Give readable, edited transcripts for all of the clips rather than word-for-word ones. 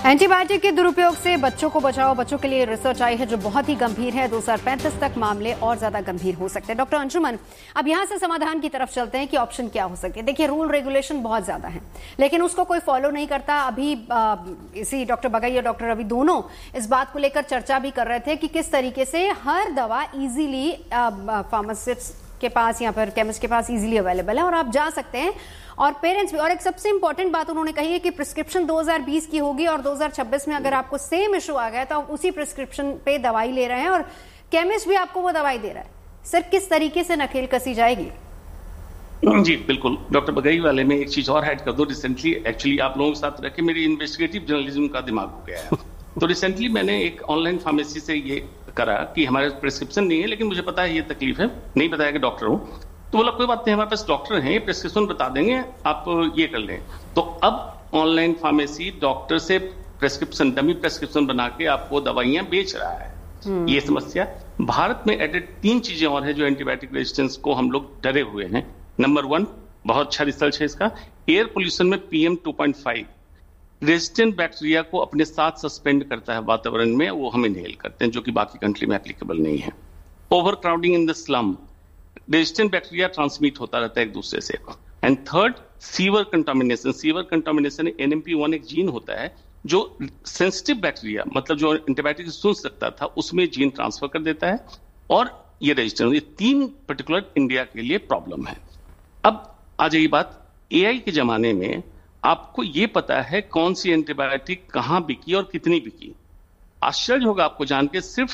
Antibiotic के दुरुपयोग से बच्चों को बचाओ, बच्चों के लिए रिसर्च आई है जो बहुत ही गंभीर है। 2035 तक मामले और ज्यादा गंभीर हो सकते हैं। डॉक्टर अंशुमन, अब यहां से समाधान की तरफ चलते हैं कि ऑप्शन क्या हो सकते हैं। देखिए, रूल रेगुलेशन बहुत ज्यादा है, लेकिन उसको कोई फॉलो नहीं करता। अभी इसी डॉक्टर बगई और डॉक्टर रवि दोनों इस बात को लेकर चर्चा भी कर रहे थे कि किस तरीके से हर दवा इजीली फार्मासिस्ट के पास या फिर केमिस्ट के पास इजीली अवेलेबल है और आप जा सकते हैं, और पेरेंट्स भी। और एक सबसे इंपॉर्टेंट बात उन्होंने कही है कि प्रिस्क्रिप्शन 2020 की होगी और 2026 में अगर आपको सेम इशू आ गया तो आप उसी प्रिस्क्रिप्शन पे दवाई ले रहे हैं और केमिस्ट भी आपको वो दवाई दे रहा है। सर, किस तरीके से नकेल कसी जाएगी? जी बिल्कुल, डॉक्टर बगई वाले में एक चीज और ऐड कर दो। रिसेंटली एक्चुअली आप लोगों के साथ रह के मेरी इन्वेस्टिगेटिव जर्नलिज्म का दिमाग हो गया है। तो रिसेंटली मैंने एक ऑनलाइन फार्मेसी से ये करा कि हमारे प्रिस्क्रिप्शन नहीं है, लेकिन मुझे पता है ये तकलीफ है, नहीं बताया कि डॉक्टर हूं। तो बोला कोई बात नहीं, हमारे पास डॉक्टर हैं, प्रिस्क्रिप्शन बता देंगे, आप ये कर लें। तो अब ऑनलाइन फार्मेसी डॉक्टर से प्रिस्क्रिप्शन, डमी प्रिस्क्रिप्शन बना के आपको दवाइयां बेच रहा है। ये समस्या भारत में एडेड 3 चीजें और है जो एंटीबायोटिक रेजिस्टेंस को हम लोग डरे हुए हैं। नंबर 1, बहुत अच्छा रिसर्च है इसका, एयर पोल्यूशन में PM 2.5 रेजिस्टेंट बैक्टीरिया को अपने साथ सस्पेंड करता है वातावरण में, वो हम इनहेल करते हैं, जो कि बाकी कंट्री में एप्लीकेबल नहीं है। Over crowding in the slum, resistant bacteria transmit होता रहता है एक दूसरे से। And third, sewer contamination. Sewer contamination NMP1 एक जीन होता है जो सेंसिटिव बैक्टीरिया, मतलब जो एंटीबायोटिक सुन सकता था, उसमें जीन ट्रांसफर कर देता है और ये रेजिस्टेंस। ये 3 पर्टिकुलर इंडिया के लिए प्रॉब्लम है। अब आ जाइए बात, AI के जमाने में आपको ये पता है कौन सी एंटीबायोटिक कहां बिकी और कितनी बिकी। आश्चर्य होगा आपको जान के, सिर्फ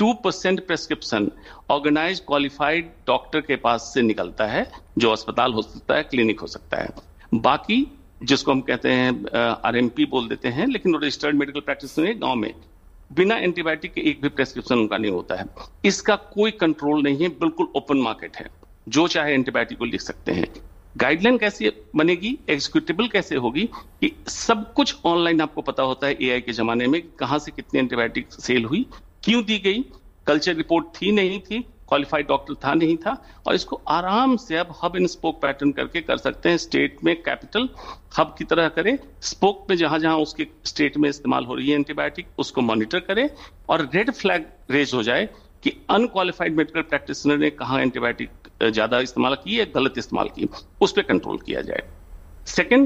32% प्रेस्क्रिप्शन ऑर्गेनाइज्ड क्वालिफाइड डॉक्टर के पास से निकलता है, जो अस्पताल हो सकता है, क्लिनिक हो सकता है। बाकी जिसको हम कहते हैं RMP बोल देते हैं, लेकिन रजिस्टर्ड मेडिकल प्रैक्टिशनर गांव में बिना एंटीबायोटिक के एक भी प्रेस्क्रिप्शन उनका नहीं होता है। इसका कोई कंट्रोल नहीं है, बिल्कुल ओपन मार्केट है, जो चाहे एंटीबायोटिक को लिख सकते हैं। गाइडलाइन कैसे बनेगी, एग्जीक्यूटिबल कैसे होगी, कि सब कुछ ऑनलाइन आपको पता होता है AI के जमाने में, कहां से कितनी एंटीबायोटिक सेल हुई, क्यों दी गई, कल्चर रिपोर्ट थी नहीं थी, क्वालिफाइड डॉक्टर था नहीं था। और इसको आराम से अब हब एंड स्पोक पैटर्न करके कर सकते हैं। स्टेट में कैपिटल हब की तरह करे, स्पोक में जहां जहां उसके स्टेट में इस्तेमाल हो रही है एंटीबायोटिक, उसको मॉनिटर करे, और रेड फ्लैग रेज हो जाए कि अनक्वालिफाइड मेडिकल प्रैक्टिशनर ने कहा एंटीबायोटिक ज्यादा इस्तेमाल की है, गलत इस्तेमाल की, उस पर कंट्रोल किया जाए। सेकंड,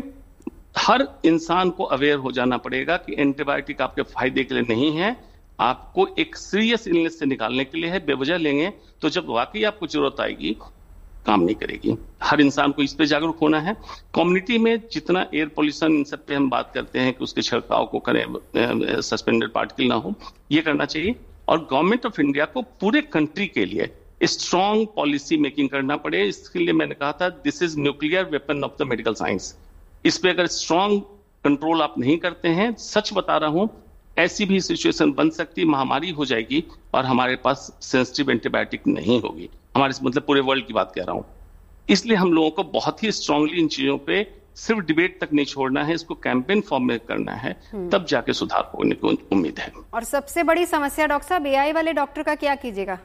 हर इंसान को अवेयर हो जाना पड़ेगा कि एंटीबायोटिक आपके फायदे के लिए नहीं है, आपको एक सीरियस इलनेस से निकालने के लिए है। बेवजह लेंगे तो जब वाकई आपको जरूरत आएगी काम नहीं करेगी। हर इंसान को इस पे जागरूक होना है। कम्युनिटी में जितना एयर पोल्यूशन, इन सब पे हम बात करते हैं कि उसके छिड़काव को करें, सस्पेंडेड पार्टिकल ना हो, ये करना चाहिए। और गवर्नमेंट ऑफ इंडिया को पूरे कंट्री के लिए स्ट्रॉन्ग पॉलिसी मेकिंग करना पड़े। इसके लिए मैंने कहा था, this is nuclear weapon of the medical science. इस पे अगर स्ट्रॉन्ग कंट्रोल आप नहीं करते हैं, सच बता रहा हूं, ऐसी भी सिचुएशन बन सकती, महामारी हो जाएगी और हमारे पास सेंसिटिव एंटीबायोटिक नहीं होगी। हमारे मतलब पूरे वर्ल्ड की बात कह रहा हूं। इसलिए हम लोगों को बहुत ही स्ट्रांगली इन चीजों पे सिर्फ डिबेट तक नहीं छोड़ना है, इसको कैंपेन फॉर्म में करना है, तब जाके सुधार होने की उम्मीद है। और सबसे बड़ी समस्या डॉक्टर साहब, AI वाले डॉक्टर का क्या कीजिएगा?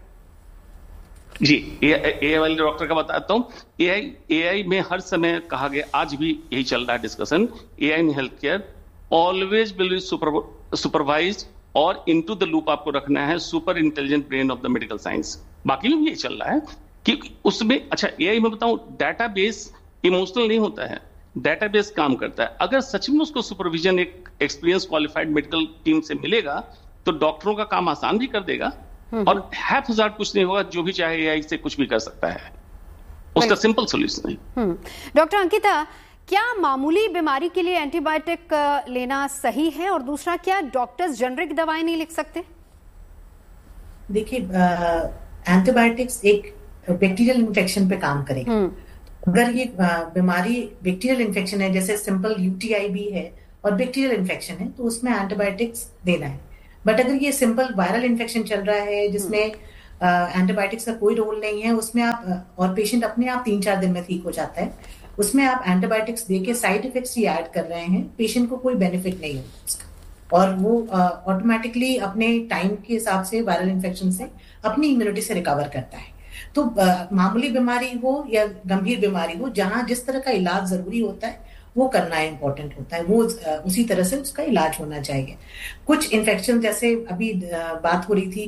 जी, AI वाले डॉक्टर का बताता हूं। AI में हर समय कहा गया, आज भी यही चल रहा है discussion, AI in health care always will be supervised और इनटू द लूप आपको रखना है, super intelligent brain of the medical science. बाकी में भी यही चल रहा है कि उसमें, अच्छा AI में बताऊं, डाटाबेस इमोशनल नहीं होता है, डाटाबेस काम करता है। अगर सच में उसको सुपरविजन एक एक्सपीरियंस क्वालिफाइड मेडिकल टीम से मिलेगा तो डॉक्टरों का काम आसान भी कर देगा और हैज़ार्ड कुछ नहीं होगा, जो भी चाहे AI से कुछ भी कर सकता है, उसका सिंपल सोल्यूशन है। डॉक्टर अंकिता, क्या मामूली बीमारी के लिए एंटीबायोटिक लेना सही है? और दूसरा, क्या डॉक्टर्स जेनरिक दवाएं नहीं लिख सकते? देखिए, एंटीबायोटिक्स एक बैक्टीरियल इन्फेक्शन पे काम करेगा। अगर ये बीमारी बैक्टीरियल इन्फेक्शन है, जैसे सिंपल UTI भी है और बैक्टीरियल इन्फेक्शन है, तो उसमें एंटीबायोटिक्स देना है। बट अगर ये सिंपल वायरल इन्फेक्शन चल रहा है जिसमें एंटीबायोटिक्स का कोई रोल नहीं है, उसमें आप, और पेशेंट अपने आप 3-4 दिन में ठीक हो जाता है, उसमें आप एंटीबायोटिक्स देके साइड इफेक्ट्स ही ऐड कर रहे हैं, पेशेंट को कोई बेनिफिट नहीं होगा उसका, और वो ऑटोमेटिकली अपने टाइम के हिसाब से वायरल इन्फेक्शन से अपनी इम्यूनिटी से रिकवर करता है। तो मामूली बीमारी हो या गंभीर बीमारी हो, जहां जिस तरह का इलाज जरूरी होता है वो करना इम्पोर्टेंट होता है, वो उसी तरह से उसका इलाज होना चाहिए। कुछ इन्फेक्शन जैसे अभी बात हो रही थी